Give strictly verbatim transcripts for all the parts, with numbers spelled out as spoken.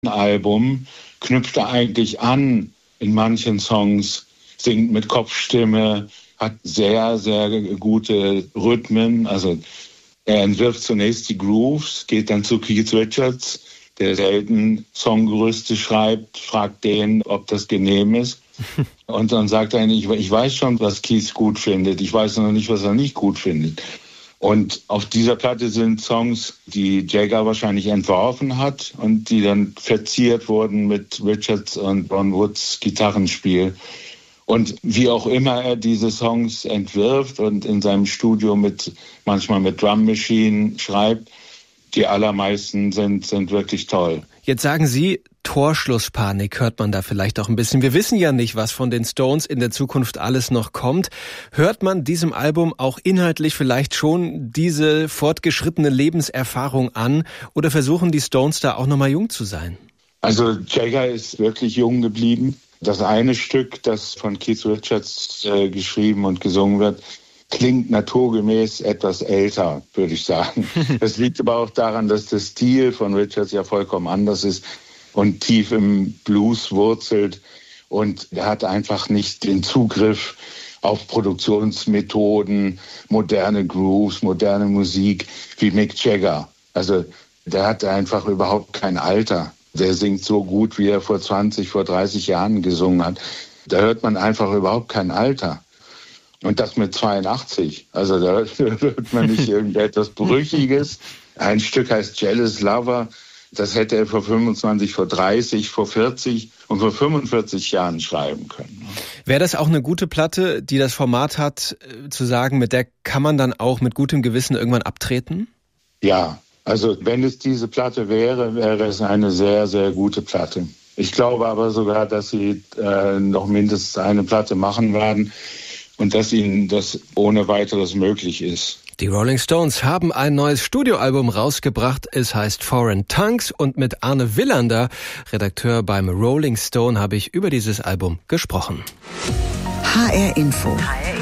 Album knüpft er eigentlich an in manchen Songs, singt mit Kopfstimme, hat sehr, sehr gute Rhythmen. Also er entwirft zunächst die Grooves, geht dann zu Keith Richards, der selten Songgerüste schreibt, fragt den, ob das genehm ist. Und dann sagt er, ich, ich weiß schon, was Keith gut findet. Ich weiß noch nicht, was er nicht gut findet. Und auf dieser Platte sind Songs, die Jagger wahrscheinlich entworfen hat und die dann verziert wurden mit Richards und Ron Woods Gitarrenspiel. Und wie auch immer er diese Songs entwirft und in seinem Studio mit manchmal mit Drum Machine schreibt, die allermeisten sind, sind wirklich toll. Jetzt sagen Sie, Torschlusspanik hört man da vielleicht auch ein bisschen. Wir wissen ja nicht, was von den Stones in der Zukunft alles noch kommt. Hört man diesem Album auch inhaltlich vielleicht schon diese fortgeschrittene Lebenserfahrung an oder versuchen die Stones da auch nochmal jung zu sein? Also Jagger ist wirklich jung geblieben. Das eine Stück, das von Keith Richards äh, geschrieben und gesungen wird, klingt naturgemäß etwas älter, würde ich sagen. Das liegt aber auch daran, dass der Stil von Richards ja vollkommen anders ist und tief im Blues wurzelt. Und er hat einfach nicht den Zugriff auf Produktionsmethoden, moderne Grooves, moderne Musik wie Mick Jagger. Also der hat einfach überhaupt kein Alter. Der singt so gut, wie er vor zwanzig, vor dreißig Jahren gesungen hat. Da hört man einfach überhaupt kein Alter. Und das mit zweiundachtzig. Also da hört man nicht irgendetwas Brüchiges. Ein Stück heißt Jealous Lover. Das hätte er vor fünfundzwanzig, vor dreißig, vor vierzig und vor fünfundvierzig Jahren schreiben können. Wäre das auch eine gute Platte, die das Format hat, zu sagen, mit der kann man dann auch mit gutem Gewissen irgendwann abtreten? Ja, also wenn es diese Platte wäre, wäre es eine sehr, sehr gute Platte. Ich glaube aber sogar, dass sie äh, noch mindestens eine Platte machen werden. Und dass ihnen das ohne weiteres möglich ist. Die Rolling Stones haben ein neues Studioalbum rausgebracht. Es heißt Foreign Tongues und mit Arne Willander, Redakteur beim Rolling Stone, habe ich über dieses Album gesprochen. H R Info.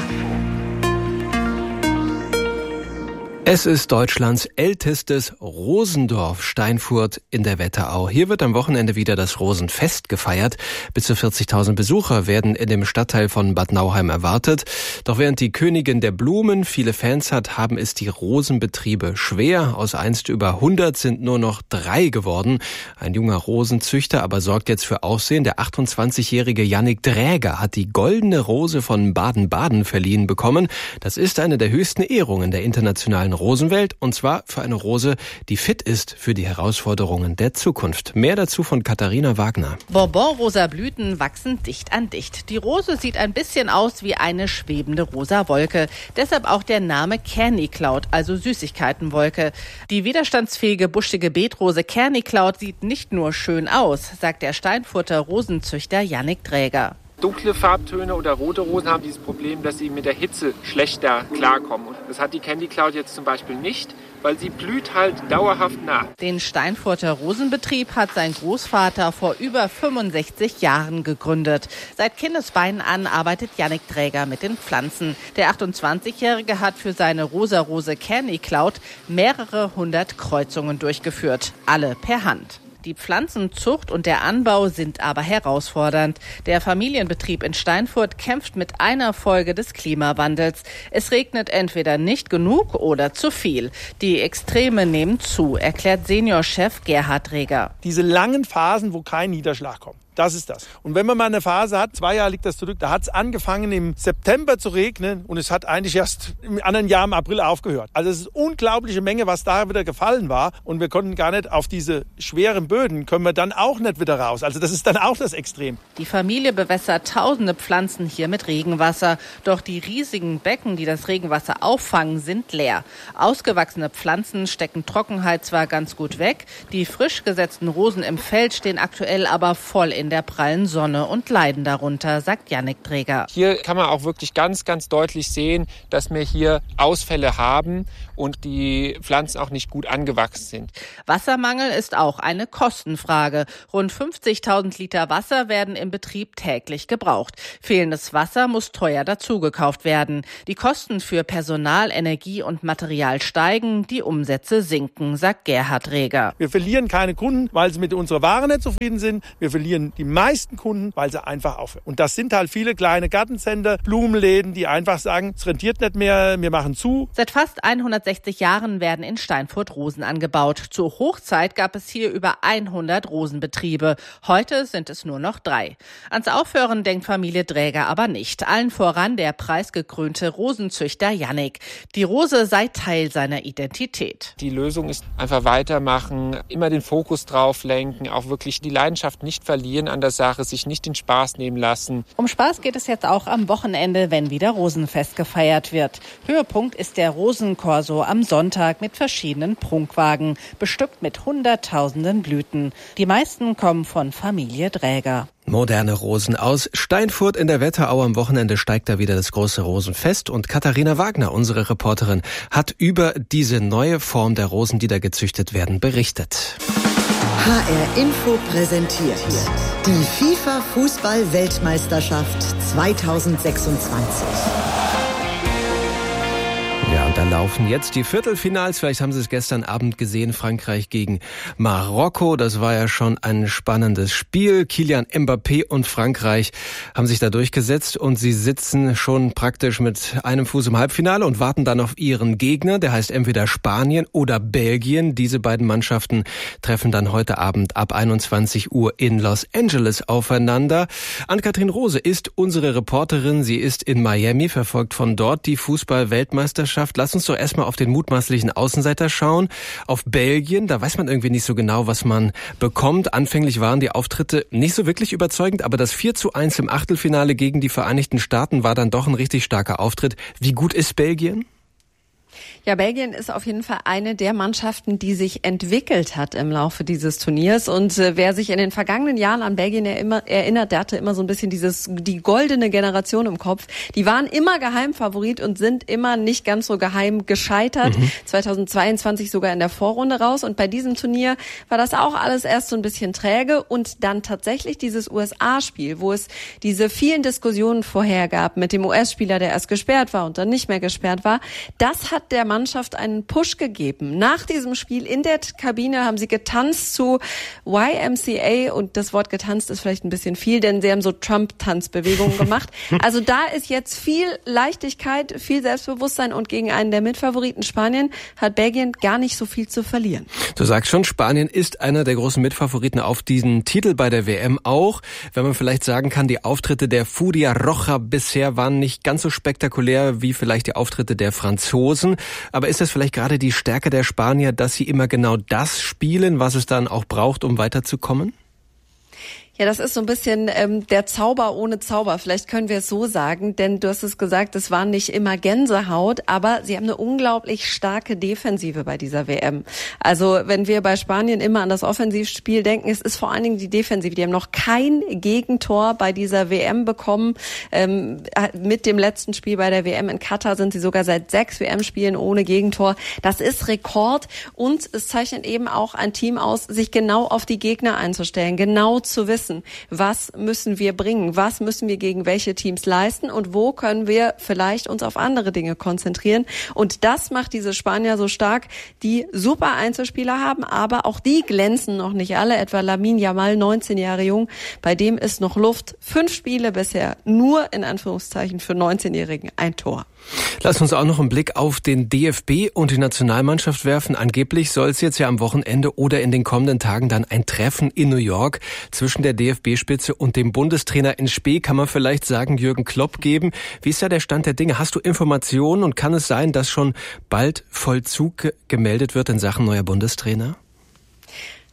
Es ist Deutschlands ältestes Rosendorf, Steinfurt in der Wetterau. Hier wird am Wochenende wieder das Rosenfest gefeiert. Bis zu vierzigtausend Besucher werden in dem Stadtteil von Bad Nauheim erwartet. Doch während die Königin der Blumen viele Fans hat, haben es die Rosenbetriebe schwer. Aus einst über hundert sind nur noch drei geworden. Ein junger Rosenzüchter aber sorgt jetzt für Aufsehen. Der achtundzwanzigjährige Jannik Dräger hat die Goldene Rose von Baden-Baden verliehen bekommen. Das ist eine der höchsten Ehrungen der internationalen Rosenwelt, und zwar für eine Rose, die fit ist für die Herausforderungen der Zukunft. Mehr dazu von Katharina Wagner. Bonbon-rosa Blüten wachsen dicht an dicht. Die Rose sieht ein bisschen aus wie eine schwebende rosa Wolke. Deshalb auch der Name Candy Cloud, also Süßigkeitenwolke. Die widerstandsfähige buschige Beetrose Candy Cloud sieht nicht nur schön aus, sagt der Steinfurter Rosenzüchter Jannik Dräger. Dunkle Farbtöne oder rote Rosen haben dieses Problem, dass sie mit der Hitze schlechter klarkommen. Und das hat die Candy Cloud jetzt zum Beispiel nicht, weil sie blüht halt dauerhaft nach. Den Steinfurter Rosenbetrieb hat sein Großvater vor über fünfundsechzig Jahren gegründet. Seit Kindesbeinen an arbeitet Jannik Dräger mit den Pflanzen. Der achtundzwanzigjährige hat für seine rosa Rose Candy Cloud mehrere hundert Kreuzungen durchgeführt, alle per Hand. Die Pflanzenzucht und der Anbau sind aber herausfordernd. Der Familienbetrieb in Steinfurt kämpft mit einer Folge des Klimawandels. Es regnet entweder nicht genug oder zu viel. Die Extreme nehmen zu, erklärt Seniorchef Gerhard Dräger. Diese langen Phasen, wo kein Niederschlag kommt. Das ist das. Und wenn man mal eine Phase hat, zwei Jahre liegt das zurück, da hat es angefangen im September zu regnen und es hat eigentlich erst im anderen Jahr im April aufgehört. Also es ist eine unglaubliche Menge, was da wieder gefallen war und wir konnten gar nicht auf diese schweren Böden, können wir dann auch nicht wieder raus. Also das ist dann auch das Extrem. Die Familie bewässert tausende Pflanzen hier mit Regenwasser. Doch die riesigen Becken, die das Regenwasser auffangen, sind leer. Ausgewachsene Pflanzen stecken Trockenheit zwar ganz gut weg, die frisch gesetzten Rosen im Feld stehen aktuell aber voll in der prallen Sonne und leiden darunter, sagt Jannik Träger. Hier kann man auch wirklich ganz, ganz deutlich sehen, dass wir hier Ausfälle haben und die Pflanzen auch nicht gut angewachsen sind. Wassermangel ist auch eine Kostenfrage. Rund fünfzigtausend Liter Wasser werden im Betrieb täglich gebraucht. Fehlendes Wasser muss teuer dazugekauft werden. Die Kosten für Personal, Energie und Material steigen, die Umsätze sinken, sagt Gerhard Reger. Wir verlieren keine Kunden, weil sie mit unserer Ware nicht zufrieden sind. Wir verlieren die meisten Kunden, weil sie einfach aufhören. Und das sind halt viele kleine Gartencenter, Blumenläden, die einfach sagen, es rentiert nicht mehr, wir machen zu. Seit fast hundertsechzig Jahren werden in Steinfurt Rosen angebaut. Zur Hochzeit gab es hier über hundert Rosenbetriebe. Heute sind es nur noch drei. Ans Aufhören denkt Familie Dräger aber nicht. Allen voran der preisgekrönte Rosenzüchter Jannik. Die Rose sei Teil seiner Identität. Die Lösung ist einfach weitermachen, immer den Fokus drauf lenken, auch wirklich die Leidenschaft nicht verlieren an der Sache, sich nicht den Spaß nehmen lassen. Um Spaß geht es jetzt auch am Wochenende, wenn wieder Rosenfest gefeiert wird. Höhepunkt ist der Rosenkorso am Sonntag mit verschiedenen Prunkwagen, bestückt mit hunderttausenden Blüten. Die meisten kommen von Familie Dräger. Moderne Rosen aus Steinfurt in der Wetterau. Am Wochenende steigt da wieder das große Rosenfest. Und Katharina Wagner, unsere Reporterin, hat über diese neue Form der Rosen, die da gezüchtet werden, berichtet. H R Info präsentiert die FIFA-Fußball-Weltmeisterschaft zweitausendsechsundzwanzig. Ja, und da laufen jetzt die Viertelfinals. Vielleicht haben Sie es gestern Abend gesehen. Frankreich gegen Marokko. Das war ja schon ein spannendes Spiel. Kylian Mbappé und Frankreich haben sich da durchgesetzt und sie sitzen schon praktisch mit einem Fuß im Halbfinale und warten dann auf ihren Gegner. Der heißt entweder Spanien oder Belgien. Diese beiden Mannschaften treffen dann heute Abend ab einundzwanzig Uhr in Los Angeles aufeinander. Ann-Kathrin Rose ist unsere Reporterin. Sie ist in Miami, verfolgt von dort die Fußball-Weltmeisterschaft. Lass uns doch erstmal auf den mutmaßlichen Außenseiter schauen. Auf Belgien, da weiß man irgendwie nicht so genau, was man bekommt. Anfänglich waren die Auftritte nicht so wirklich überzeugend, aber das vier zu eins im Achtelfinale gegen die Vereinigten Staaten war dann doch ein richtig starker Auftritt. Wie gut ist Belgien? Ja, Belgien ist auf jeden Fall eine der Mannschaften, die sich entwickelt hat im Laufe dieses Turniers. Und äh, wer sich in den vergangenen Jahren an Belgien immer, erinnert, der hatte immer so ein bisschen dieses die goldene Generation im Kopf. Die waren immer Geheimfavorit und sind immer nicht ganz so geheim gescheitert. Mhm. zweitausendzweiundzwanzig sogar in der Vorrunde raus. Und bei diesem Turnier war das auch alles erst so ein bisschen träge. Und dann tatsächlich dieses U S A-Spiel, wo es diese vielen Diskussionen vorher gab mit dem U S-Spieler, der erst gesperrt war und dann nicht mehr gesperrt war, das hat der Mannschaft einen Push gegeben. Nach diesem Spiel in der Kabine haben sie getanzt zu Y M C A und das Wort getanzt ist vielleicht ein bisschen viel, denn sie haben so Trump-Tanzbewegungen gemacht. Also da ist jetzt viel Leichtigkeit, viel Selbstbewusstsein und gegen einen der Mitfavoriten Spanien hat Belgien gar nicht so viel zu verlieren. Du sagst schon, Spanien ist einer der großen Mitfavoriten auf diesen Titel bei der W M auch. Wenn man vielleicht sagen kann, die Auftritte der Furia Roja bisher waren nicht ganz so spektakulär wie vielleicht die Auftritte der Franzosen. Aber ist das vielleicht gerade die Stärke der Spanier, dass sie immer genau das spielen, was es dann auch braucht, um weiterzukommen? Ja, das ist so ein bisschen ähm, der Zauber ohne Zauber. Vielleicht können wir es so sagen, denn du hast es gesagt, es war nicht immer Gänsehaut, aber sie haben eine unglaublich starke Defensive bei dieser W M. Also wenn wir bei Spanien immer an das Offensivspiel denken, es ist vor allen Dingen die Defensive. Die haben noch kein Gegentor bei dieser W M bekommen. Ähm, mit dem letzten Spiel bei der W M in Katar sind sie sogar seit sechs W M-Spielen ohne Gegentor. Das ist Rekord und es zeichnet eben auch ein Team aus, sich genau auf die Gegner einzustellen, genau zu wissen, was müssen wir bringen, was müssen wir gegen welche Teams leisten und wo können wir vielleicht uns auf andere Dinge konzentrieren. Und das macht diese Spanier so stark, die super Einzelspieler haben, aber auch die glänzen noch nicht alle. Etwa Lamine Yamal, neunzehn Jahre jung, bei dem ist noch Luft. Fünf Spiele bisher, nur in Anführungszeichen für neunzehnjährigen ein Tor. Lass uns auch noch einen Blick auf den D F B und die Nationalmannschaft werfen. Angeblich soll es jetzt ja am Wochenende oder in den kommenden Tagen dann ein Treffen in New York zwischen der D F B-Spitze und dem Bundestrainer in Spee, kann man vielleicht sagen, Jürgen Klopp geben. Wie ist da der Stand der Dinge? Hast du Informationen und kann es sein, dass schon bald Vollzug gemeldet wird in Sachen neuer Bundestrainer?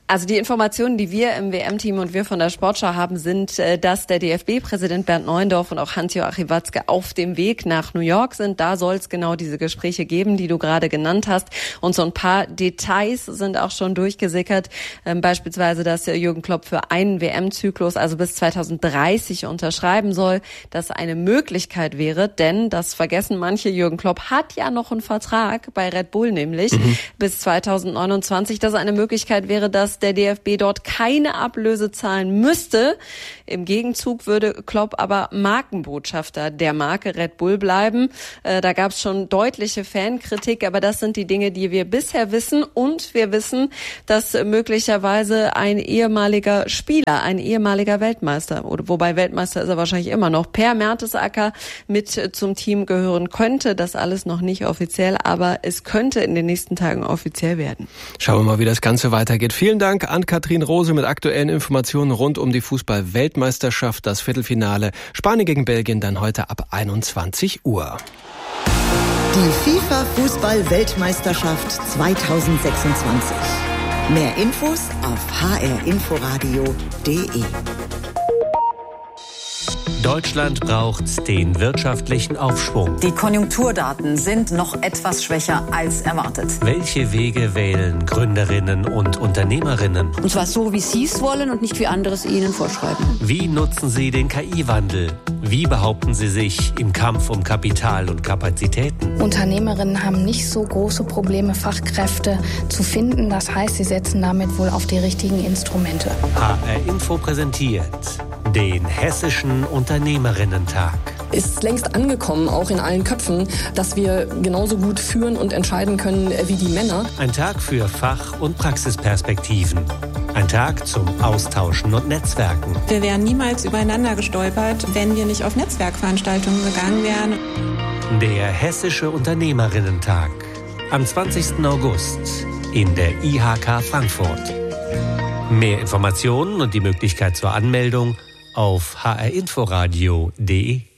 Also die Informationen, die wir im W M-Team und wir von der Sportschau haben, sind, dass der D F B-Präsident Bernd Neuendorf und auch Hans-Joachim Watzke auf dem Weg nach New York sind. Da soll es genau diese Gespräche geben, die du gerade genannt hast. Und so ein paar Details sind auch schon durchgesickert. Ähm, beispielsweise, dass Jürgen Klopp für einen W M-Zyklus, also bis zweitausenddreißig, unterschreiben soll. Das eine Möglichkeit wäre, denn, das vergessen manche, Jürgen Klopp hat ja noch einen Vertrag bei Red Bull nämlich mhm. bis zweitausendneunundzwanzig. Das eine Möglichkeit wäre, dass der D F B dort keine Ablöse zahlen müsste. Im Gegenzug würde Klopp aber Markenbotschafter der Marke Red Bull bleiben. Äh, da gab es schon deutliche Fankritik, aber das sind die Dinge, die wir bisher wissen. Und wir wissen, dass möglicherweise ein ehemaliger Spieler, ein ehemaliger Weltmeister, oder wobei Weltmeister ist er wahrscheinlich immer noch, Per Mertesacker mit zum Team gehören könnte. Das alles noch nicht offiziell, aber es könnte in den nächsten Tagen offiziell werden. Schauen wir mal, wie das Ganze weitergeht. Vielen Dank an Katrin Rose mit aktuellen Informationen rund um die Fußball-Weltmeisterschaft, das Viertelfinale Spanien gegen Belgien dann heute ab einundzwanzig Uhr. Die FIFA-Fußball-Weltmeisterschaft zweitausendsechsundzwanzig. Mehr Infos auf h r inforadio punkt d e. Deutschland braucht den wirtschaftlichen Aufschwung. Die Konjunkturdaten sind noch etwas schwächer als erwartet. Welche Wege wählen Gründerinnen und Unternehmerinnen? Und zwar so, wie Sie es wollen und nicht wie andere es Ihnen vorschreiben. Wie nutzen Sie den K I-Wandel? Wie behaupten Sie sich im Kampf um Kapital und Kapazitäten? Unternehmerinnen haben nicht so große Probleme, Fachkräfte zu finden. Das heißt, sie setzen damit wohl auf die richtigen Instrumente. H R Info präsentiert den Hessischen Unternehmerinnen-Tag. Ist längst angekommen, auch in allen Köpfen, dass wir genauso gut führen und entscheiden können wie die Männer. Ein Tag für Fach- und Praxisperspektiven. Ein Tag zum Austauschen und Netzwerken. Wir wären niemals übereinander gestolpert, wenn wir nicht auf Netzwerkveranstaltungen gegangen wären. Der Hessische Unternehmerinnen-Tag. Am zwanzigsten August in der I H K Frankfurt. Mehr Informationen und die Möglichkeit zur Anmeldung auf h r inforadio punkt d e.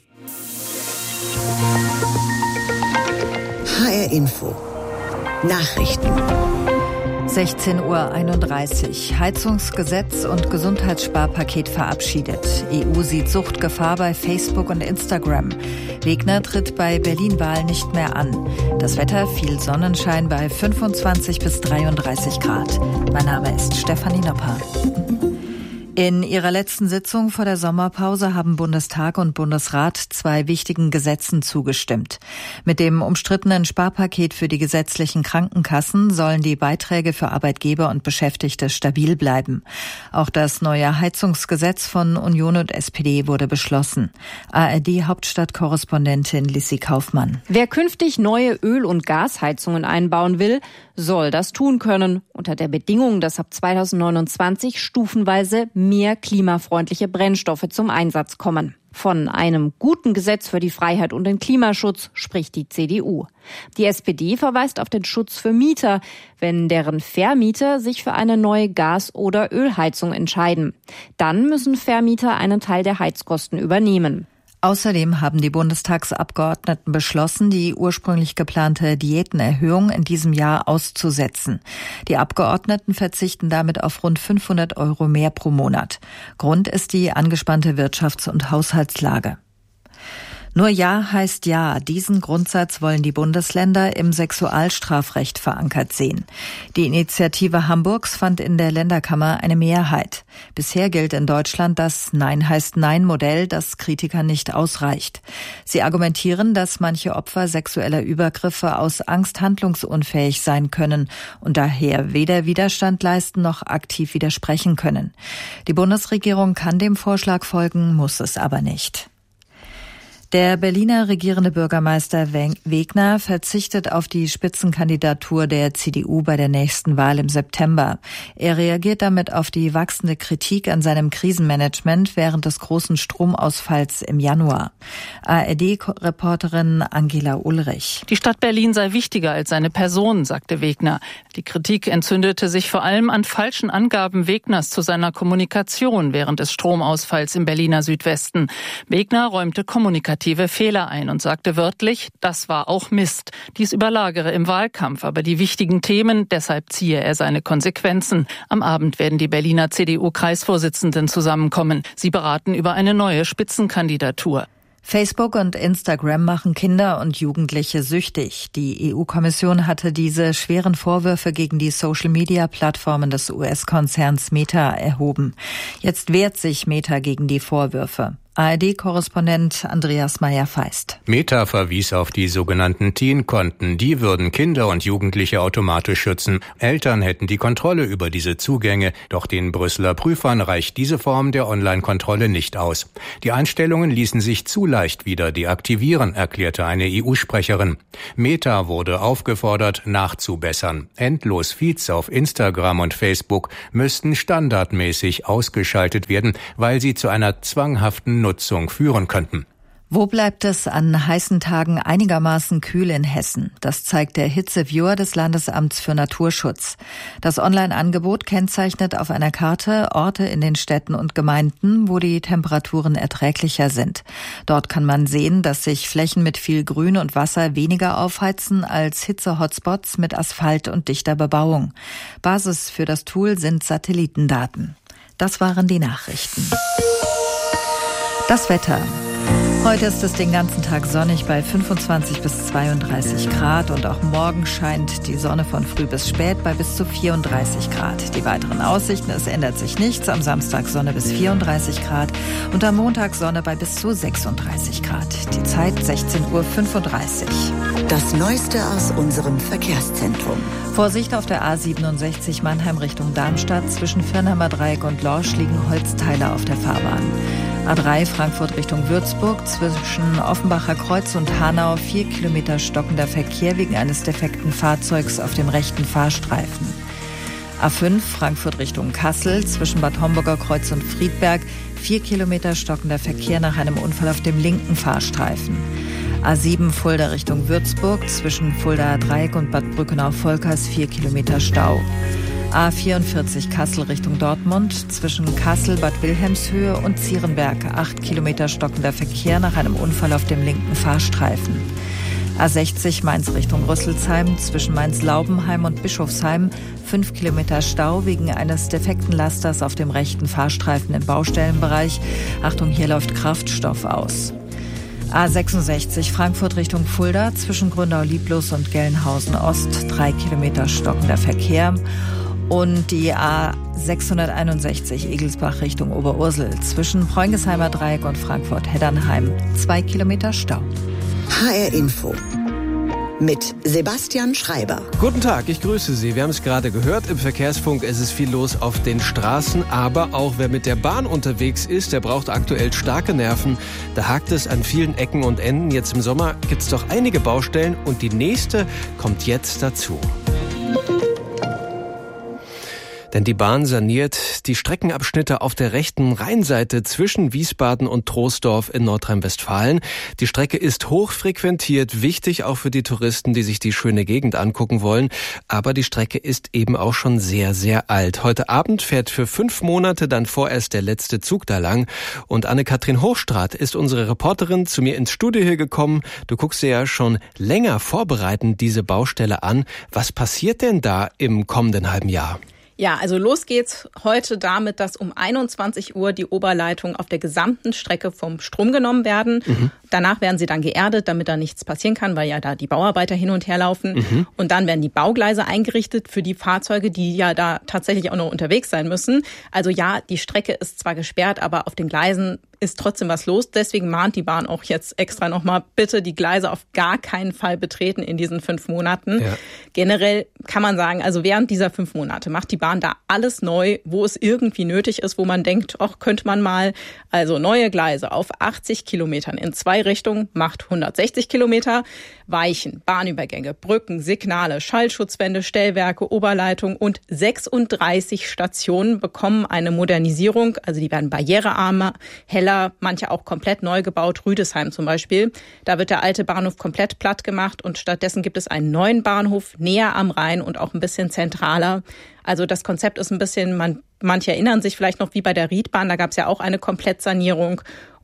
H R Info. Nachrichten. sechzehn Uhr einunddreißig. Heizungsgesetz und Gesundheitssparpaket verabschiedet. E U sieht Suchtgefahr bei Facebook und Instagram. Wegner tritt bei Berlin-Wahl nicht mehr an. Das Wetter, viel Sonnenschein bei fünfundzwanzig bis dreiunddreißig Grad. Mein Name ist Stefanie Nopper. In ihrer letzten Sitzung vor der Sommerpause haben Bundestag und Bundesrat zwei wichtigen Gesetzen zugestimmt. Mit dem umstrittenen Sparpaket für die gesetzlichen Krankenkassen sollen die Beiträge für Arbeitgeber und Beschäftigte stabil bleiben. Auch das neue Heizungsgesetz von Union und S P D wurde beschlossen. A R D-Hauptstadtkorrespondentin Lissi Kaufmann. Wer künftig neue Öl- und Gasheizungen einbauen will, soll das tun können, unter der Bedingung, dass ab zweitausendneunundzwanzig stufenweise mehr klimafreundliche Brennstoffe zum Einsatz kommen. Von einem guten Gesetz für die Freiheit und den Klimaschutz spricht die C D U. Die S P D verweist auf den Schutz für Mieter, wenn deren Vermieter sich für eine neue Gas- oder Ölheizung entscheiden. Dann müssen Vermieter einen Teil der Heizkosten übernehmen. Außerdem haben die Bundestagsabgeordneten beschlossen, die ursprünglich geplante Diätenerhöhung in diesem Jahr auszusetzen. Die Abgeordneten verzichten damit auf rund fünfhundert Euro mehr pro Monat. Grund ist die angespannte Wirtschafts- und Haushaltslage. Nur Ja heißt Ja. Diesen Grundsatz wollen die Bundesländer im Sexualstrafrecht verankert sehen. Die Initiative Hamburgs fand in der Länderkammer eine Mehrheit. Bisher gilt in Deutschland das Nein heißt Nein-Modell, das Kritikern nicht ausreicht. Sie argumentieren, dass manche Opfer sexueller Übergriffe aus Angst handlungsunfähig sein können und daher weder Widerstand leisten noch aktiv widersprechen können. Die Bundesregierung kann dem Vorschlag folgen, muss es aber nicht. Der Berliner regierende Bürgermeister Wegner verzichtet auf die Spitzenkandidatur der C D U bei der nächsten Wahl im September. Er reagiert damit auf die wachsende Kritik an seinem Krisenmanagement während des großen Stromausfalls im Januar. A R D-Reporterin Angela Ulrich. Die Stadt Berlin sei wichtiger als seine Person, sagte Wegner. Die Kritik entzündete sich vor allem an falschen Angaben Wegners zu seiner Kommunikation während des Stromausfalls im Berliner Südwesten. Wegner räumte kommunikativ administrative Fehler ein und sagte wörtlich, das war auch Mist. Dies überlagere im Wahlkampf aber die wichtigen Themen, deshalb ziehe er seine Konsequenzen. Am Abend werden die Berliner C D U-Kreisvorsitzenden zusammenkommen. Sie beraten über eine neue Spitzenkandidatur. Facebook und Instagram machen Kinder und Jugendliche süchtig. Die E U-Kommission hatte diese schweren Vorwürfe gegen die Social-Media-Plattformen des U S-Konzerns Meta erhoben. Jetzt wehrt sich Meta gegen die Vorwürfe. A R D-Korrespondent Andreas Meyer-Feist. Meta verwies auf die sogenannten Teen-Konten. Die würden Kinder und Jugendliche automatisch schützen. Eltern hätten die Kontrolle über diese Zugänge. Doch den Brüsseler Prüfern reicht diese Form der Online-Kontrolle nicht aus. Die Einstellungen ließen sich zu leicht wieder deaktivieren, erklärte eine E U-Sprecherin. Meta wurde aufgefordert, nachzubessern. Endlos Feeds auf Instagram und Facebook müssten standardmäßig ausgeschaltet werden, weil sie zu einer zwanghaften Nutzung führen könnten. Wo bleibt es an heißen Tagen einigermaßen kühl in Hessen? Das zeigt der Hitzeviewer des Landesamts für Naturschutz. Das Online-Angebot kennzeichnet auf einer Karte Orte in den Städten und Gemeinden, wo die Temperaturen erträglicher sind. Dort kann man sehen, dass sich Flächen mit viel Grün und Wasser weniger aufheizen als Hitze-Hotspots mit Asphalt und dichter Bebauung. Basis für das Tool sind Satellitendaten. Das waren die Nachrichten. Das Wetter. Heute ist es den ganzen Tag sonnig bei fünfundzwanzig bis zweiunddreißig Grad und auch morgen scheint die Sonne von früh bis spät bei bis zu vierunddreißig Grad. Die weiteren Aussichten, es ändert sich nichts. Am Samstag Sonne bis vierunddreißig Grad und am Montag Sonne bei bis zu sechsunddreißig Grad. Die Zeit sechzehn Uhr fünfunddreißig. Das Neueste aus unserem Verkehrszentrum. Vorsicht auf der A siebenundsechzig Mannheim Richtung Darmstadt. Zwischen Firnheimer Dreieck und Lorsch liegen Holzteile auf der Fahrbahn. A drei Frankfurt Richtung Würzburg. Zwischen Offenbacher Kreuz und Hanau vier Kilometer stockender Verkehr wegen eines defekten Fahrzeugs auf dem rechten Fahrstreifen. A fünf Frankfurt Richtung Kassel. Zwischen Bad Homburger Kreuz und Friedberg vier Kilometer stockender Verkehr nach einem Unfall auf dem linken Fahrstreifen. A sieben Fulda Richtung Würzburg. Zwischen Fuldaer Dreieck und Bad Brückenau-Volkers vier Kilometer Stau. A vierundvierzig Kassel Richtung Dortmund. Zwischen Kassel, Bad Wilhelmshöhe und Zierenberg acht Kilometer stockender Verkehr nach einem Unfall auf dem linken Fahrstreifen. A sechzig Mainz Richtung Rüsselsheim. Zwischen Mainz-Laubenheim und Bischofsheim fünf Kilometer Stau wegen eines defekten Lasters auf dem rechten Fahrstreifen im Baustellenbereich. Achtung, hier läuft Kraftstoff aus. A sechsundsechzig Frankfurt Richtung Fulda. Zwischen Grünau-Lieblos und Gelnhausen Ost drei Kilometer stockender Verkehr. Und die A sechshunderteinundsechzig Egelsbach Richtung Oberursel. Zwischen Preungesheimer Dreieck und Frankfurt-Heddernheim zwei Kilometer Stau. H R Info mit Sebastian Schreiber. Guten Tag, ich grüße Sie. Wir haben es gerade gehört, im Verkehrsfunk ist es viel los auf den Straßen, aber auch wer mit der Bahn unterwegs ist, der braucht aktuell starke Nerven. Da hakt es an vielen Ecken und Enden. Jetzt im Sommer gibt es doch einige Baustellen und die nächste kommt jetzt dazu. Denn die Bahn saniert die Streckenabschnitte auf der rechten Rheinseite zwischen Wiesbaden und Troisdorf in Nordrhein-Westfalen. Die Strecke ist hochfrequentiert, wichtig auch für die Touristen, die sich die schöne Gegend angucken wollen. Aber die Strecke ist eben auch schon sehr, sehr alt. Heute Abend fährt für fünf Monate dann vorerst der letzte Zug da lang. Und Anne-Kathrin Hochstraat ist unsere Reporterin zu mir ins Studio hier gekommen. Du guckst dir ja schon länger vorbereitend diese Baustelle an. Was passiert denn da im kommenden halben Jahr? Ja, also los geht's heute damit, dass um einundzwanzig Uhr die Oberleitungen auf der gesamten Strecke vom Strom genommen werden. Mhm. Danach werden sie dann geerdet, damit da nichts passieren kann, weil ja da die Bauarbeiter hin und her laufen. Mhm. Und dann werden die Baugleise eingerichtet für die Fahrzeuge, die ja da tatsächlich auch noch unterwegs sein müssen. Also ja, die Strecke ist zwar gesperrt, aber auf den Gleisen ist trotzdem was los. Deswegen mahnt die Bahn auch jetzt extra nochmal, bitte die Gleise auf gar keinen Fall betreten in diesen fünf Monaten. Ja. Generell kann man sagen, also während dieser fünf Monate macht die Bahn da alles neu, wo es irgendwie nötig ist, wo man denkt, ach, könnte man mal. Also neue Gleise auf achtzig Kilometern in zwei Richtungen macht hundertsechzig Kilometer. Weichen, Bahnübergänge, Brücken, Signale, Schallschutzwände, Stellwerke, Oberleitung und sechsunddreißig Stationen bekommen eine Modernisierung. Also die werden barrierearmer, heller, manche auch komplett neu gebaut. Rüdesheim zum Beispiel. Da wird der alte Bahnhof komplett platt gemacht und stattdessen gibt es einen neuen Bahnhof näher am Rhein und auch ein bisschen zentraler. Also das Konzept ist ein bisschen, man, manche erinnern sich vielleicht noch wie bei der Riedbahn, da gab es ja auch eine Komplettsanierung.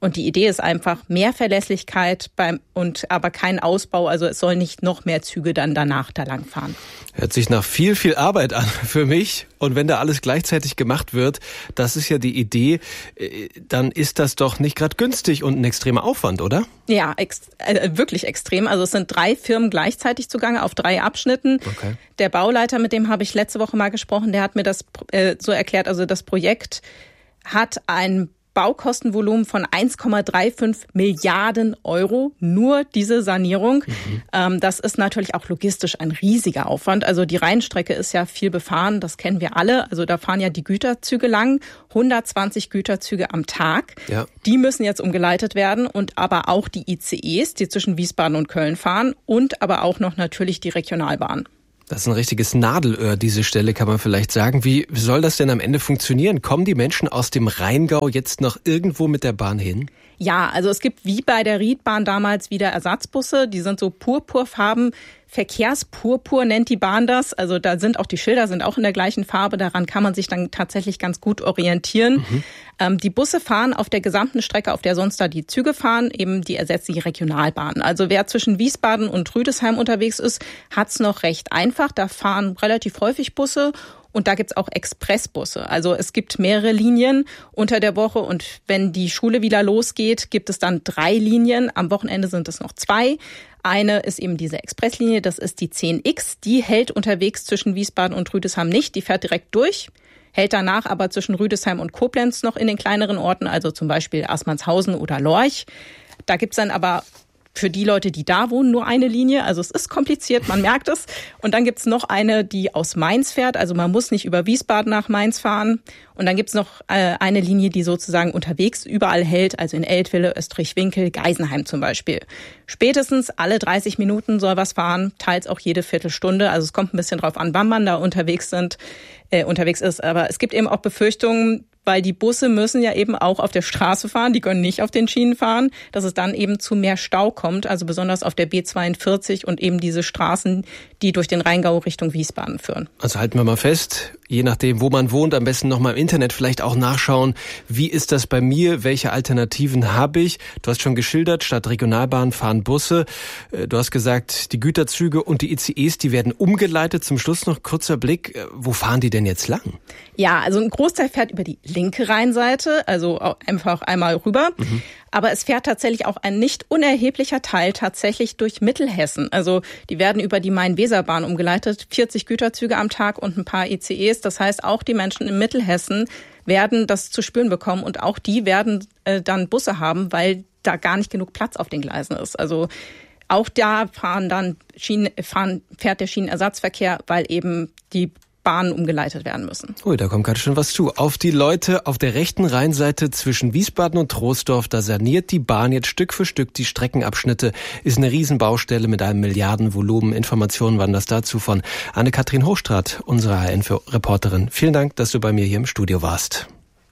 Und die Idee ist einfach mehr Verlässlichkeit beim und aber kein Ausbau. Also es soll nicht noch mehr Züge dann danach da lang fahren. Hört sich nach viel, viel Arbeit an für mich. Und wenn da alles gleichzeitig gemacht wird, das ist ja die Idee, dann ist das doch nicht gerade günstig und ein extremer Aufwand, oder? Ja, ex- äh, wirklich extrem. Also es sind drei Firmen gleichzeitig zugange auf drei Abschnitten. Okay. Der Bauleiter, mit dem habe ich letzte Woche mal gesprochen, der hat mir das äh, so erklärt. Also das Projekt hat ein Baukostenvolumen von eins Komma fünfunddreißig Milliarden Euro, nur diese Sanierung. Mhm. Ähm, das ist natürlich auch logistisch ein riesiger Aufwand. Also die Rheinstrecke ist ja viel befahren, das kennen wir alle. Also da fahren ja die Güterzüge lang, hundertzwanzig Güterzüge am Tag. Ja. Die müssen jetzt umgeleitet werden und aber auch die I C Es, die zwischen Wiesbaden und Köln fahren und aber auch noch natürlich die Regionalbahn. Das ist ein richtiges Nadelöhr, diese Stelle, kann man vielleicht sagen. Wie soll das denn am Ende funktionieren? Kommen die Menschen aus dem Rheingau jetzt noch irgendwo mit der Bahn hin? Ja, also es gibt wie bei der Riedbahn damals wieder Ersatzbusse. Die sind so purpurfarben. Verkehrspurpur nennt die Bahn das. Also da sind auch die Schilder, sind auch in der gleichen Farbe. Daran kann man sich dann tatsächlich ganz gut orientieren. Mhm. Ähm, die Busse fahren auf der gesamten Strecke, auf der sonst da die Züge fahren. Eben die ersetzen die Regionalbahn. Also wer zwischen Wiesbaden und Rüdesheim unterwegs ist, hat's noch recht einfach. Da fahren relativ häufig Busse. Und da gibt's auch Expressbusse. Also es gibt mehrere Linien unter der Woche. Und wenn die Schule wieder losgeht, gibt es dann drei Linien. Am Wochenende sind es noch zwei. Eine ist eben diese Expresslinie, das ist die zehn X. Die hält unterwegs zwischen Wiesbaden und Rüdesheim nicht. Die fährt direkt durch, hält danach aber zwischen Rüdesheim und Koblenz noch in den kleineren Orten, also zum Beispiel Assmannshausen oder Lorch. Da gibt's dann aber für die Leute, die da wohnen, nur eine Linie. Also es ist kompliziert, man merkt es. Und dann gibt's noch eine, die aus Mainz fährt. Also man muss nicht über Wiesbaden nach Mainz fahren. Und dann gibt's noch äh, eine Linie, die sozusagen unterwegs überall hält. Also in Eltville, Österreich-Winkel, Geisenheim zum Beispiel. Spätestens alle dreißig Minuten soll was fahren, teils auch jede Viertelstunde. Also es kommt ein bisschen drauf an, wann man da unterwegs sind, äh, unterwegs ist. Aber es gibt eben auch Befürchtungen, weil die Busse müssen ja eben auch auf der Straße fahren, die können nicht auf den Schienen fahren, dass es dann eben zu mehr Stau kommt, also besonders auf der B zweiundvierzig und eben diese Straßen, die durch den Rheingau Richtung Wiesbaden führen. Also halten wir mal fest, je nachdem, wo man wohnt, am besten nochmal im Internet vielleicht auch nachschauen, wie ist das bei mir, welche Alternativen habe ich? Du hast schon geschildert, statt Regionalbahn fahren Busse. Du hast gesagt, die Güterzüge und die I C Es, die werden umgeleitet. Zum Schluss noch kurzer Blick, wo fahren die denn jetzt lang? Ja, also ein Großteil fährt über die linke Rheinseite, also einfach einmal rüber. Mhm. Aber es fährt tatsächlich auch ein nicht unerheblicher Teil tatsächlich durch Mittelhessen. Also die werden über die Main-Weser-Bahn umgeleitet, vierzig Güterzüge am Tag und ein paar I C Es. Das heißt, auch die Menschen in Mittelhessen werden das zu spüren bekommen und auch die werden äh, dann Busse haben, weil da gar nicht genug Platz auf den Gleisen ist. Also auch da fahren dann Schienen, fahren, fährt der Schienenersatzverkehr, weil eben die Bahnen umgeleitet werden müssen. Ui, da kommt gerade schon was zu. Auf die Leute auf der rechten Rheinseite zwischen Wiesbaden und Troisdorf, da saniert die Bahn jetzt Stück für Stück die Streckenabschnitte. Ist eine Riesenbaustelle mit einem Milliardenvolumen. Informationen waren das dazu von Anne-Kathrin Hochstraat, unsere H R-Reporterin. Vielen Dank, dass du bei mir hier im Studio warst.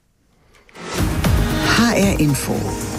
H R Info.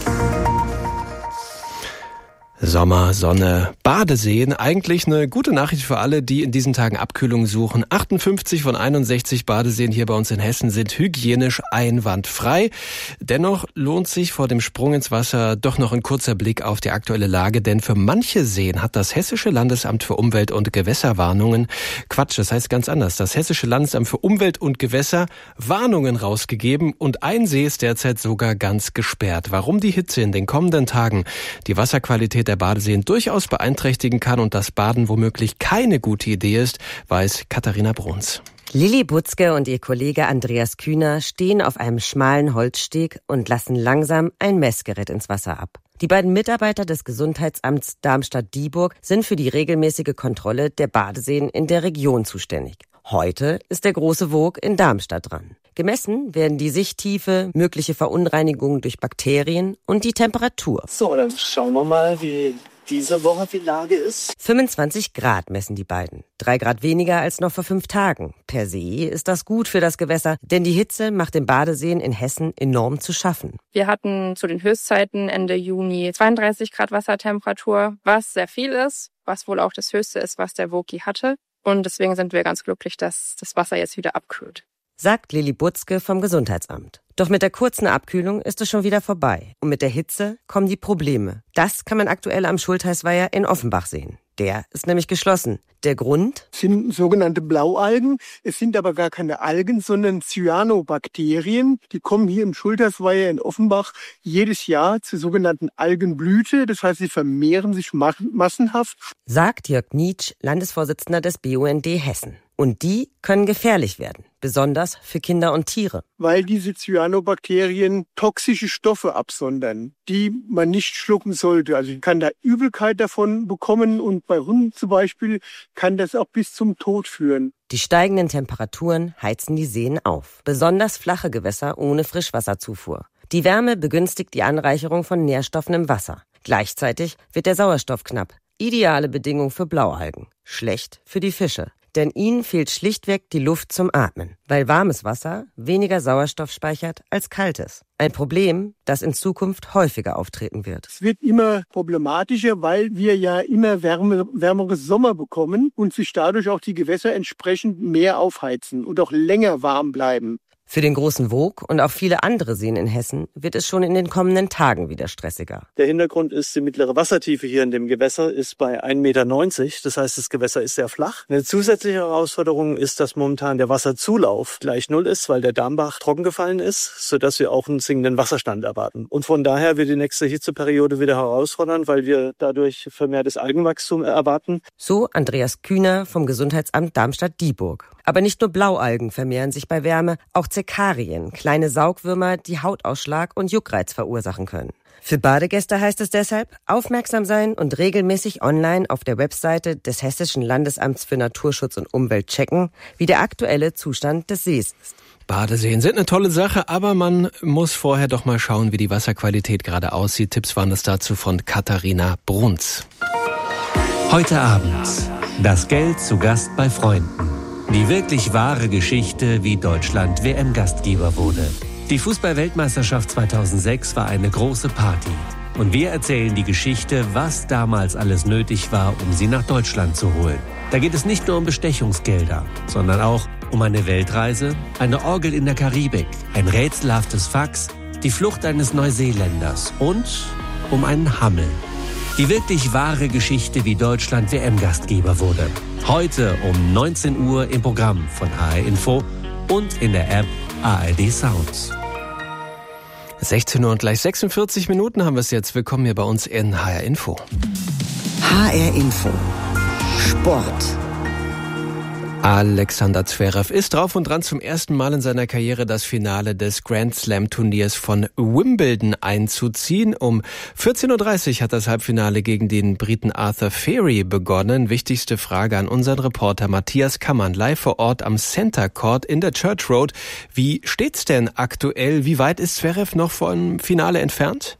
Sommer, Sonne, Badeseen. Eigentlich eine gute Nachricht für alle, die in diesen Tagen Abkühlung suchen. achtundfünfzig von einundsechzig Badeseen hier bei uns in Hessen sind hygienisch einwandfrei. Dennoch lohnt sich vor dem Sprung ins Wasser doch noch ein kurzer Blick auf die aktuelle Lage, denn für manche Seen hat das Hessische Landesamt für Umwelt und Gewässer Warnungen, Quatsch, das heißt ganz anders, das Hessische Landesamt für Umwelt und Gewässer Warnungen rausgegeben und ein See ist derzeit sogar ganz gesperrt. Warum die Hitze in den kommenden Tagen die Wasserqualität der Badeseen durchaus beeinträchtigen kann und das Baden womöglich keine gute Idee ist, weiß Katharina Bruns. Lilly Butzke und ihr Kollege Andreas Kühner stehen auf einem schmalen Holzsteg und lassen langsam ein Messgerät ins Wasser ab. Die beiden Mitarbeiter des Gesundheitsamts Darmstadt-Dieburg sind für die regelmäßige Kontrolle der Badeseen in der Region zuständig. Heute ist der große Wog in Darmstadt dran. Gemessen werden die Sichttiefe, mögliche Verunreinigungen durch Bakterien und die Temperatur. So, dann schauen wir mal, wie diese Woche die Lage ist. fünfundzwanzig Grad messen die beiden. Drei Grad weniger als noch vor fünf Tagen. Per se ist das gut für das Gewässer, denn die Hitze macht den Badeseen in Hessen enorm zu schaffen. Wir hatten zu den Höchstzeiten Ende Juni zweiunddreißig Grad Wassertemperatur, was sehr viel ist, was wohl auch das Höchste ist, was der Woki hatte. Und deswegen sind wir ganz glücklich, dass das Wasser jetzt wieder abkühlt. sagt Lilly Butzke vom Gesundheitsamt. Doch mit der kurzen Abkühlung ist es schon wieder vorbei. Und mit der Hitze kommen die Probleme. Das kann man aktuell am Schultheißweiher in Offenbach sehen. Der ist nämlich geschlossen. Der Grund? Es sind sogenannte Blaualgen. Es sind aber gar keine Algen, sondern Cyanobakterien. Die kommen hier im Schultheißweiher in Offenbach jedes Jahr zur sogenannten Algenblüte. Das heißt, sie vermehren sich massenhaft. Sagt Jörg Nietsch, Landesvorsitzender des B U N D Hessen. Und die können gefährlich werden, besonders für Kinder und Tiere. Weil diese Cyanobakterien toxische Stoffe absondern, die man nicht schlucken sollte. Also ich kann da Übelkeit davon bekommen und bei Hunden zum Beispiel kann das auch bis zum Tod führen. Die steigenden Temperaturen heizen die Seen auf, besonders flache Gewässer ohne Frischwasserzufuhr. Die Wärme begünstigt die Anreicherung von Nährstoffen im Wasser. Gleichzeitig wird der Sauerstoff knapp. Ideale Bedingung für Blaualgen, schlecht für die Fische. Denn ihnen fehlt schlichtweg die Luft zum Atmen, weil warmes Wasser weniger Sauerstoff speichert als kaltes. Ein Problem, das in Zukunft häufiger auftreten wird. Es wird immer problematischer, weil wir ja immer wärme, wärmere Sommer bekommen und sich dadurch auch die Gewässer entsprechend mehr aufheizen und auch länger warm bleiben. Für den Großen Woog und auch viele andere Seen in Hessen wird es schon in den kommenden Tagen wieder stressiger. Der Hintergrund ist, die mittlere Wassertiefe hier in dem Gewässer ist bei ein Meter neunzig. Das heißt, das Gewässer ist sehr flach. Eine zusätzliche Herausforderung ist, dass momentan der Wasserzulauf gleich null ist, weil der Darmbach trocken gefallen ist, sodass wir auch einen sinkenden Wasserstand erwarten. Und von daher wird die nächste Hitzeperiode wieder herausfordernd, weil wir dadurch vermehrtes Algenwachstum erwarten. So Andreas Kühner vom Gesundheitsamt Darmstadt-Dieburg. Aber nicht nur Blaualgen vermehren sich bei Wärme, auch Zekarien, kleine Saugwürmer, die Hautausschlag und Juckreiz verursachen können. Für Badegäste heißt es deshalb, aufmerksam sein und regelmäßig online auf der Webseite des Hessischen Landesamts für Naturschutz und Umwelt checken, wie der aktuelle Zustand des Sees ist. Badeseen sind eine tolle Sache, aber man muss vorher doch mal schauen, wie die Wasserqualität gerade aussieht. Tipps waren es dazu von Katharina Bruns. Heute Abend. Das Geld zu Gast bei Freunden. Die wirklich wahre Geschichte, wie Deutschland W M-Gastgeber wurde. Die Fußball-Weltmeisterschaft zweitausendsechs war eine große Party. Und wir erzählen die Geschichte, was damals alles nötig war, um sie nach Deutschland zu holen. Da geht es nicht nur um Bestechungsgelder, sondern auch um eine Weltreise, eine Orgel in der Karibik, ein rätselhaftes Fax, die Flucht eines Neuseeländers und um einen Hammel. Die wirklich wahre Geschichte, wie Deutschland W M-Gastgeber wurde. Heute um neunzehn Uhr im Programm von H R Info und in der App A R D Sounds. sechzehn Uhr und gleich sechsundvierzig Minuten haben wir es jetzt. Willkommen hier bei uns in H R Info. H R Info. Sport. Alexander Zverev ist drauf und dran, zum ersten Mal in seiner Karriere das Finale des Grand Slam Turniers von Wimbledon einzuziehen. Um vierzehn Uhr dreißig hat das Halbfinale gegen den Briten Arthur Feri begonnen. Wichtigste Frage an unseren Reporter Matthias Kammann, live vor Ort am Center Court in der Church Road. Wie steht's denn aktuell? Wie weit ist Zverev noch vom Finale entfernt?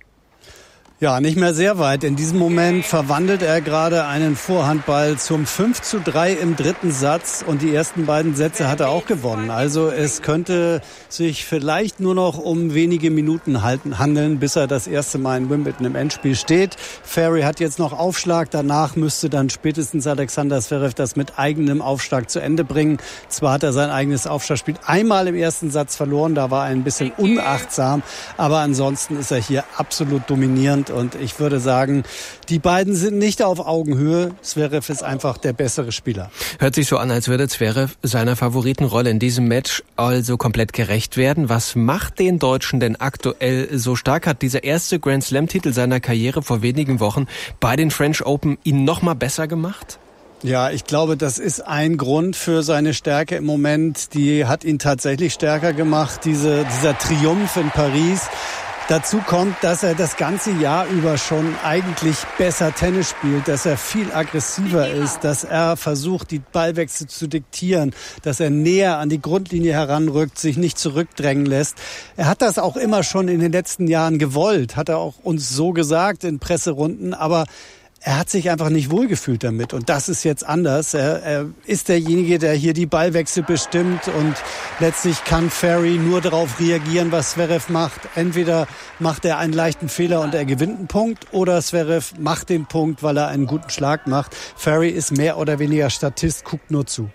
Ja, nicht mehr sehr weit. In diesem Moment verwandelt er gerade einen Vorhandball zum fünf zu drei im dritten Satz und die ersten beiden Sätze hat er auch gewonnen. Also es könnte sich vielleicht nur noch um wenige Minuten halten, handeln, bis er das erste Mal in Wimbledon im Endspiel steht. Feri hat jetzt noch Aufschlag, danach müsste dann spätestens Alexander Zverev das mit eigenem Aufschlag zu Ende bringen. Zwar hat er sein eigenes Aufschlagspiel einmal im ersten Satz verloren, da war er ein bisschen unachtsam, aber ansonsten ist er hier absolut dominierend. Und ich würde sagen, die beiden sind nicht auf Augenhöhe. Zverev ist einfach der bessere Spieler. Hört sich so an, als würde Zverev seiner Favoritenrolle in diesem Match also komplett gerecht werden. Was macht den Deutschen denn aktuell so stark? Hat dieser erste Grand Slam-Titel seiner Karriere vor wenigen Wochen bei den French Open ihn noch mal besser gemacht? Ja, ich glaube, das ist ein Grund für seine Stärke im Moment. Die hat ihn tatsächlich stärker gemacht, diese, dieser Triumph in Paris. Dazu kommt, dass er das ganze Jahr über schon eigentlich besser Tennis spielt, dass er viel aggressiver ist, dass er versucht, die Ballwechsel zu diktieren, dass er näher an die Grundlinie heranrückt, sich nicht zurückdrängen lässt. Er hat das auch immer schon in den letzten Jahren gewollt, hat er auch uns so gesagt in Presserunden, aber er hat sich einfach nicht wohlgefühlt damit und das ist jetzt anders. Er, er ist derjenige, der hier die Ballwechsel bestimmt und letztlich kann Feri nur darauf reagieren, was Zverev macht. Entweder macht er einen leichten Fehler und er gewinnt einen Punkt oder Zverev macht den Punkt, weil er einen guten Schlag macht. Feri ist mehr oder weniger Statist, guckt nur zu.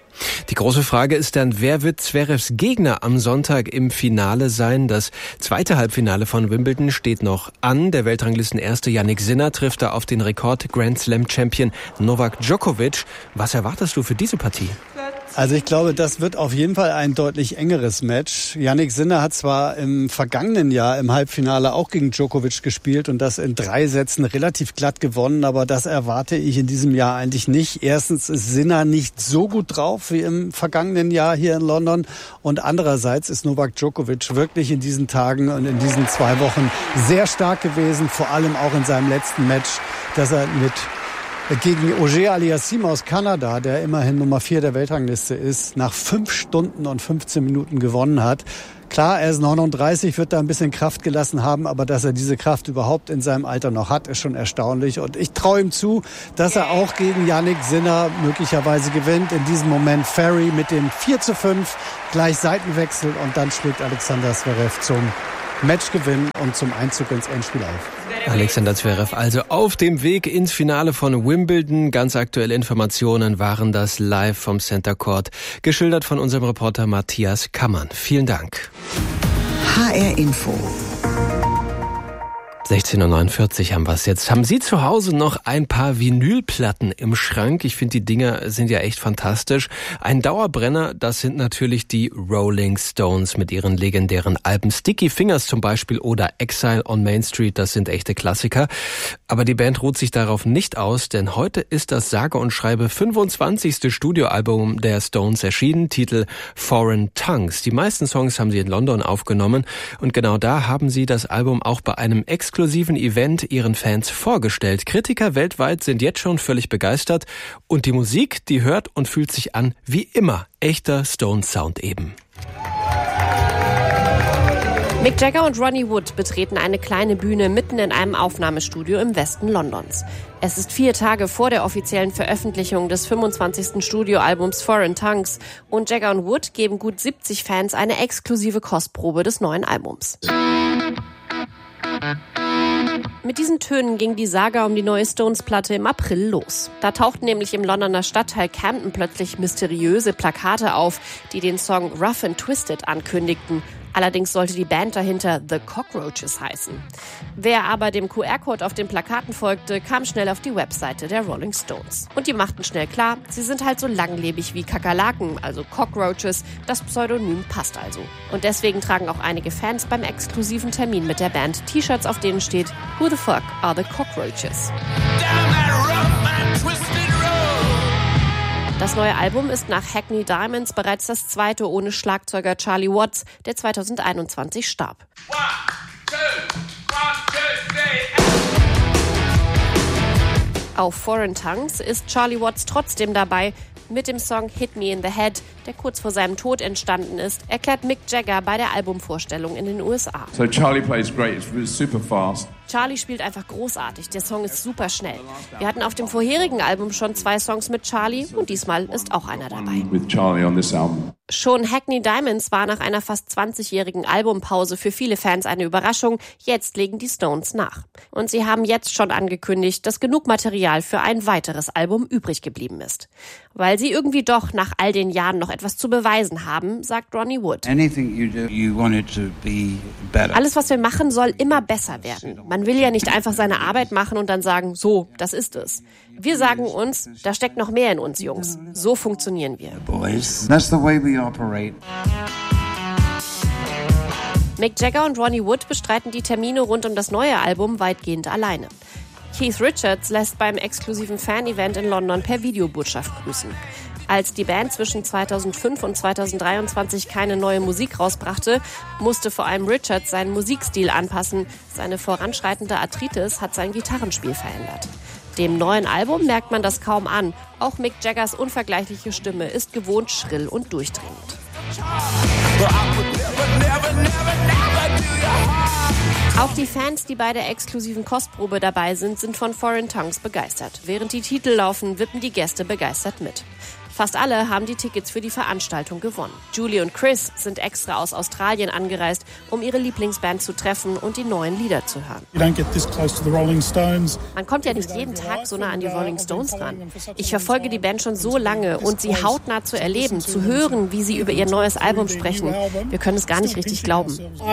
Die große Frage ist dann, wer wird Zverevs Gegner am Sonntag im Finale sein? Das zweite Halbfinale von Wimbledon steht noch an. Der Weltranglistenerste Jannik Sinner trifft da auf den Rekord-Grand-Slam-Champion Novak Djokovic. Was erwartest du für diese Partie? Also ich glaube, das wird auf jeden Fall ein deutlich engeres Match. Jannik Sinner hat zwar im vergangenen Jahr im Halbfinale auch gegen Djokovic gespielt und das in drei Sätzen relativ glatt gewonnen, aber das erwarte ich in diesem Jahr eigentlich nicht. Erstens ist Sinner nicht so gut drauf wie im vergangenen Jahr hier in London und andererseits ist Novak Djokovic wirklich in diesen Tagen und in diesen zwei Wochen sehr stark gewesen, vor allem auch in seinem letzten Match, dass er mit gegen Auger Aliassime aus Kanada, der immerhin Nummer vier der Weltrangliste ist, nach fünf Stunden und fünfzehn Minuten gewonnen hat. Klar, er ist neununddreißig, wird da ein bisschen Kraft gelassen haben, aber dass er diese Kraft überhaupt in seinem Alter noch hat, ist schon erstaunlich. Und ich traue ihm zu, dass er auch gegen Jannik Sinner möglicherweise gewinnt. In diesem Moment Ferry mit dem vier zu fünf, gleich Seitenwechsel und dann schlägt Alexander Zverev zum Matchgewinn und zum Einzug ins Endspiel auf. Alexander Zverev also auf dem Weg ins Finale von Wimbledon. Ganz aktuelle Informationen waren das live vom Center Court, geschildert von unserem Reporter Matthias Kammern. Vielen Dank. H R Info. sechzehn Uhr neunundvierzig haben wir es jetzt. Haben Sie zu Hause noch ein paar Vinylplatten im Schrank? Ich finde, die Dinger sind ja echt fantastisch. Ein Dauerbrenner, das sind natürlich die Rolling Stones mit ihren legendären Alben. Sticky Fingers zum Beispiel oder Exile on Main Street, das sind echte Klassiker. Aber die Band ruht sich darauf nicht aus, denn heute ist das sage und schreibe fünfundzwanzigste Studioalbum der Stones erschienen, Titel Foreign Tongues. Die meisten Songs haben sie in London aufgenommen und genau da haben sie das Album auch bei einem exklusiven exklusiven Event ihren Fans vorgestellt. Kritiker weltweit sind jetzt schon völlig begeistert und die Musik, die hört und fühlt sich an wie immer. Echter Stones-Sound eben. Mick Jagger und Ronnie Wood betreten eine kleine Bühne mitten in einem Aufnahmestudio im Westen Londons. Es ist vier Tage vor der offiziellen Veröffentlichung des fünfundzwanzigsten Studioalbums Foreign Tongues und Jagger und Wood geben gut siebzig Fans eine exklusive Kostprobe des neuen Albums. Mit diesen Tönen ging die Saga um die neue Stones-Platte im April los. Da tauchten nämlich im Londoner Stadtteil Camden plötzlich mysteriöse Plakate auf, die den Song Rough and Twisted ankündigten. Allerdings sollte die Band dahinter The Cockroaches heißen. Wer aber dem Q R-Code auf den Plakaten folgte, kam schnell auf die Webseite der Rolling Stones. Und die machten schnell klar, sie sind halt so langlebig wie Kakerlaken, also Cockroaches. Das Pseudonym passt also. Und deswegen tragen auch einige Fans beim exklusiven Termin mit der Band T-Shirts, auf denen steht Who the fuck are the Cockroaches? Das neue Album ist nach Hackney Diamonds bereits das zweite ohne Schlagzeuger Charlie Watts, der zweitausendeinundzwanzig starb. One, two, one, two, three. Auf Foreign Tongues ist Charlie Watts trotzdem dabei. Mit dem Song Hit Me in the Head, der kurz vor seinem Tod entstanden ist, erklärt Mick Jagger bei der Albumvorstellung in den U S A. So Charlie plays great, it's super fast. Charlie spielt einfach großartig, der Song ist super schnell. Wir hatten auf dem vorherigen Album schon zwei Songs mit Charlie und diesmal ist auch einer dabei. With Charlie on this album. Schon Hackney Diamonds war nach einer fast zwanzigjährigen Albumpause für viele Fans eine Überraschung. Jetzt legen die Stones nach. Und sie haben jetzt schon angekündigt, dass genug Material für ein weiteres Album übrig geblieben ist. Weil sie irgendwie doch nach all den Jahren noch etwas zu beweisen haben, sagt Ronnie Wood. Anything you do, you want it to be better. Alles, was wir machen, soll immer besser werden. Man will ja nicht einfach seine Arbeit machen und dann sagen, so, das ist es. Wir sagen uns, da steckt noch mehr in uns, Jungs. So funktionieren wir. Boys, that's the way we operate. Mick Jagger und Ronnie Wood bestreiten die Termine rund um das neue Album weitgehend alleine. Keith Richards lässt beim exklusiven Fan-Event in London per Videobotschaft grüßen. Als die Band zwischen zweitausendfünf und zweitausenddreiundzwanzig keine neue Musik rausbrachte, musste vor allem Richards seinen Musikstil anpassen. Seine voranschreitende Arthritis hat sein Gitarrenspiel verändert. Dem neuen Album merkt man das kaum an. Auch Mick Jaggers unvergleichliche Stimme ist gewohnt schrill und durchdringend. Auch die Fans, die bei der exklusiven Kostprobe dabei sind, sind von Foreign Tongues begeistert. Während die Titel laufen, wippen die Gäste begeistert mit. Fast alle haben die Tickets für die Veranstaltung gewonnen. Julie und Chris sind extra aus Australien angereist, um ihre Lieblingsband zu treffen und die neuen Lieder zu hören. Man kommt ja nicht jeden Tag so nah an die Rolling Stones ran. Ich verfolge die Band schon so lange und sie hautnah zu erleben, zu hören, wie sie über ihr neues Album sprechen. Wir können es gar nicht richtig glauben.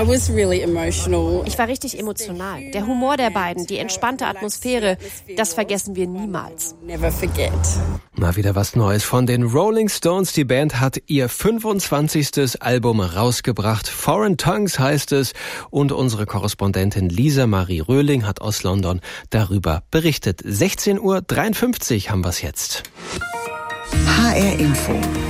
Ich war richtig emotional. Der Humor der beiden, die entspannte Atmosphäre, das vergessen wir niemals. Mal wieder was Neues von den Rolling Stones. Die Band hat ihr fünfundzwanzigstes Album rausgebracht. Foreign Tongues heißt es. Und unsere Korrespondentin Lisa Marie Röhling hat aus London darüber berichtet. sechzehn Uhr dreiundfünfzig haben wir es jetzt. H R Info.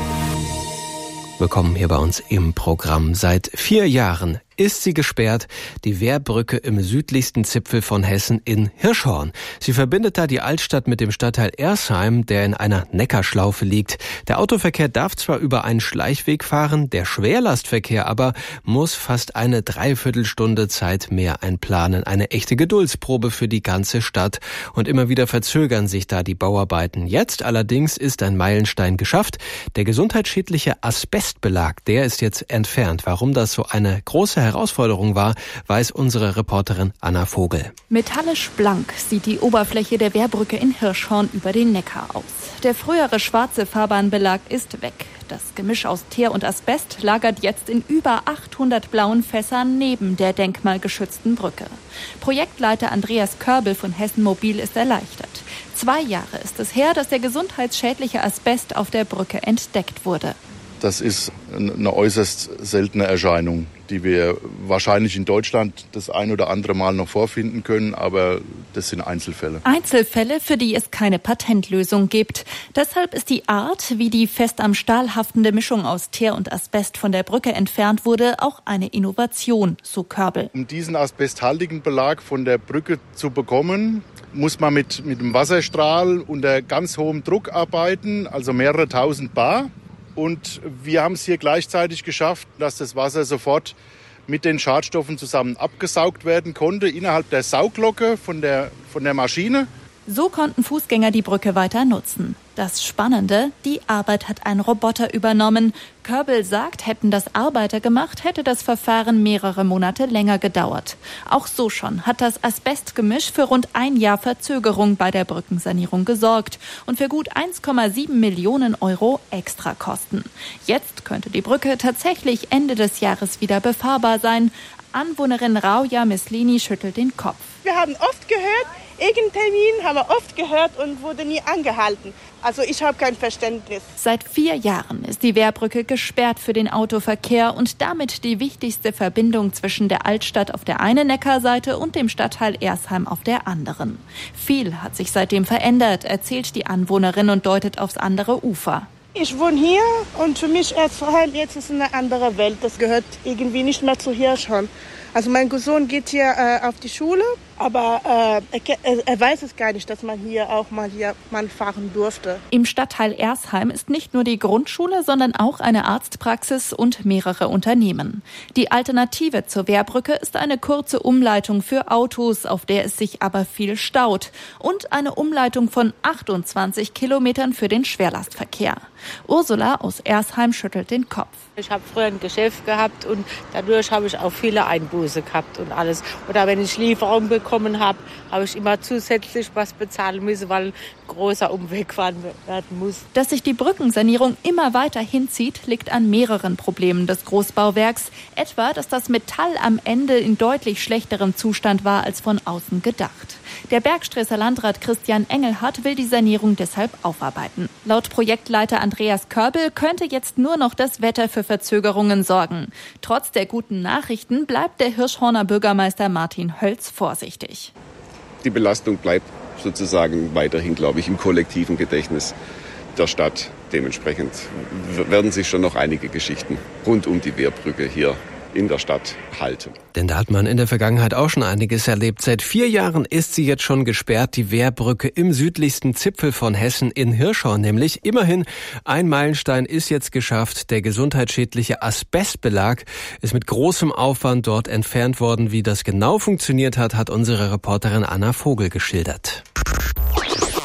Willkommen hier bei uns im Programm. Seit vier Jahren ist sie gesperrt, die Wehrbrücke im südlichsten Zipfel von Hessen in Hirschhorn. Sie verbindet da die Altstadt mit dem Stadtteil Ersheim, der in einer Neckarschlaufe liegt. Der Autoverkehr darf zwar über einen Schleichweg fahren, der Schwerlastverkehr aber muss fast eine Dreiviertelstunde Zeit mehr einplanen. Eine echte Geduldsprobe für die ganze Stadt. Und immer wieder verzögern sich da die Bauarbeiten. Jetzt allerdings ist ein Meilenstein geschafft. Der gesundheitsschädliche Asbestbelag, der ist jetzt entfernt. Warum das so eine große Herausforderung war, weiß unsere Reporterin Anna Vogel. Metallisch blank sieht die Oberfläche der Wehrbrücke in Hirschhorn über den Neckar aus. Der frühere schwarze Fahrbahnbelag ist weg. Das Gemisch aus Teer und Asbest lagert jetzt in über achthundert blauen Fässern neben der denkmalgeschützten Brücke. Projektleiter Andreas Körbel von Hessen Mobil ist erleichtert. Zwei Jahre ist es her, dass der gesundheitsschädliche Asbest auf der Brücke entdeckt wurde. Das ist eine äußerst seltene Erscheinung, die wir wahrscheinlich in Deutschland das ein oder andere Mal noch vorfinden können, aber das sind Einzelfälle. Einzelfälle, für die es keine Patentlösung gibt. Deshalb ist die Art, wie die fest am Stahl haftende Mischung aus Teer und Asbest von der Brücke entfernt wurde, auch eine Innovation, so Körbel. Um diesen asbesthaltigen Belag von der Brücke zu bekommen, muss man mit, mit dem Wasserstrahl unter ganz hohem Druck arbeiten, also mehrere tausend Bar. Und wir haben es hier gleichzeitig geschafft, dass das Wasser sofort mit den Schadstoffen zusammen abgesaugt werden konnte, innerhalb der Sauglocke von der, von der Maschine. So konnten Fußgänger die Brücke weiter nutzen. Das Spannende, die Arbeit hat ein Roboter übernommen. Körbel sagt, hätten das Arbeiter gemacht, hätte das Verfahren mehrere Monate länger gedauert. Auch so schon hat das Asbestgemisch für rund ein Jahr Verzögerung bei der Brückensanierung gesorgt und für gut eins Komma sieben Millionen Euro Extrakosten. Jetzt könnte die Brücke tatsächlich Ende des Jahres wieder befahrbar sein. Anwohnerin Rauja Mislini schüttelt den Kopf. Wir haben oft gehört, irgendeinen Termin haben wir oft gehört und wurde nie angehalten. Also ich habe kein Verständnis. Seit vier Jahren ist die Wehrbrücke gesperrt für den Autoverkehr und damit die wichtigste Verbindung zwischen der Altstadt auf der einen Neckarseite und dem Stadtteil Ersheim auf der anderen. Viel hat sich seitdem verändert, erzählt die Anwohnerin und deutet aufs andere Ufer. Ich wohne hier und für mich Ersheim jetzt ist eine andere Welt. Das gehört irgendwie nicht mehr zu Hirschhorn. Also mein Sohn geht hier äh, auf die Schule, aber äh, er, er weiß es gar nicht, dass man hier auch mal hier mal fahren durfte. Im Stadtteil Ersheim ist nicht nur die Grundschule, sondern auch eine Arztpraxis und mehrere Unternehmen. Die Alternative zur Wehrbrücke ist eine kurze Umleitung für Autos, auf der es sich aber viel staut. Und eine Umleitung von achtundzwanzig Kilometern für den Schwerlastverkehr. Ursula aus Ersheim schüttelt den Kopf. Ich habe früher ein Geschäft gehabt und dadurch habe ich auch viele Einbuße gehabt und alles. Oder wenn ich Lieferung bekommen habe, habe ich immer zusätzlich was bezahlen müssen, weil ein großer Umweg fahren werden muss. Dass sich die Brückensanierung immer weiter hinzieht, liegt an mehreren Problemen des Großbauwerks. Etwa, dass das Metall am Ende in deutlich schlechterem Zustand war als von außen gedacht. Der Bergstresser Landrat Christian Engelhardt will die Sanierung deshalb aufarbeiten. Laut Projektleiter Andreas Körbel könnte jetzt nur noch das Wetter für Verzögerungen sorgen. Trotz der guten Nachrichten bleibt der Hirschhorner Bürgermeister Martin Hölz vorsichtig. Die Belastung bleibt sozusagen weiterhin, glaube ich, im kollektiven Gedächtnis der Stadt. Dementsprechend werden sich schon noch einige Geschichten rund um die Wehrbrücke hier in der Stadt halten. Denn da hat man in der Vergangenheit auch schon einiges erlebt. Seit vier Jahren ist sie jetzt schon gesperrt, die Wehrbrücke im südlichsten Zipfel von Hessen in Hirschhorn nämlich. Immerhin, ein Meilenstein ist jetzt geschafft. Der gesundheitsschädliche Asbestbelag ist mit großem Aufwand dort entfernt worden. Wie das genau funktioniert hat, hat unsere Reporterin Anna Vogel geschildert.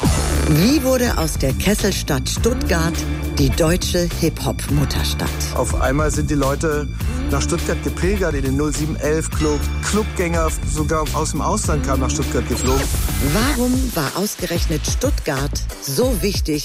Wie wurde aus der Kesselstadt Stuttgart die deutsche Hip-Hop-Mutterstadt? Auf einmal sind die Leute nach Stuttgart gepilgert in den null sieben elf Club. Clubgänger sogar aus dem Ausland kamen nach Stuttgart geflogen. Warum war ausgerechnet Stuttgart so wichtig